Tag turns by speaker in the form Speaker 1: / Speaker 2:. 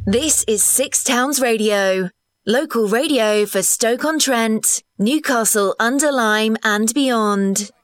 Speaker 1: This is Six Towns Radio, local radio for Stoke-on-Trent, Newcastle under Lyme and beyond.